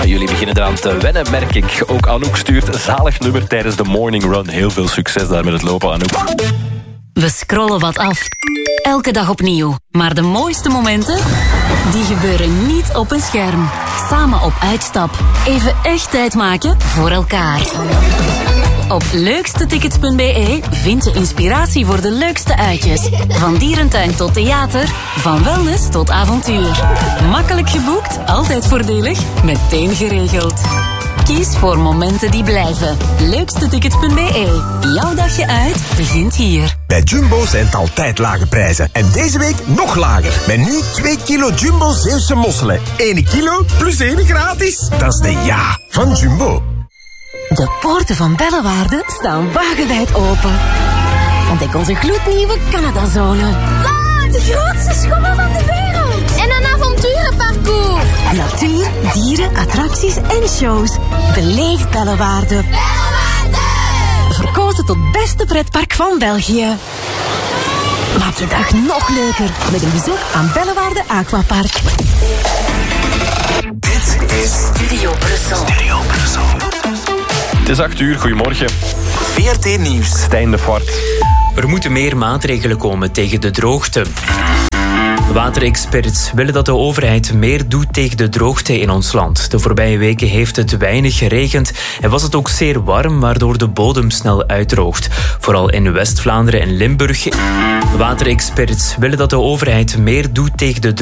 Ja, jullie beginnen eraan te wennen, merk ik. Ook Anouk stuurt zalig nummer tijdens de morning run. Heel veel succes daar met het lopen, Anouk. We scrollen wat af. Elke dag opnieuw. Maar de mooiste momenten, die gebeuren niet op een scherm. Samen op uitstap. Even echt tijd maken voor elkaar. Op leukstetickets.be vind je inspiratie voor de leukste uitjes. Van dierentuin tot theater, van wellness tot avontuur. Makkelijk geboekt, altijd voordelig, meteen geregeld. Kies voor momenten die blijven. Leukstetickets.be. Jouw dagje uit begint hier. Bij Jumbo zijn het altijd lage prijzen. En deze week nog lager. Met nu 2 kilo Jumbo Zeeuwse mosselen. 1 kilo plus 1 gratis. Dat is de ja van Jumbo. De poorten van Bellewaarde staan wagenwijd open. Ontdek onze gloednieuwe Canadazone. Wauw, de grootste schommel van de wereld. En een avonturenparcours. Natuur, dieren, attracties en shows. Beleef Bellewaarde. Bellewaarde! Verkozen tot beste pretpark van België. Maak je dag nog leuker met een bezoek aan Bellewaarde Aquapark. Dit is Studio Brussel. Het is 8 uur, goedemorgen. VRT Nieuws. Stijn de Voort. Er moeten meer maatregelen komen tegen de droogte. Waterexperts willen dat de overheid meer doet tegen de droogte in ons land. De voorbije weken heeft het weinig geregend en was het ook zeer warm, waardoor de bodem snel uitdroogt. Vooral in West-Vlaanderen en Limburg. Waterexperts willen dat de overheid meer doet tegen de droogte.